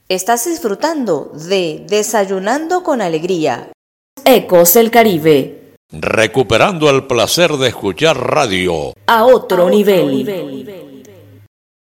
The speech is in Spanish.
Estás disfrutando de Desayunando con Alegría. Ecos del Caribe. Recuperando el placer de escuchar radio a otro nivel.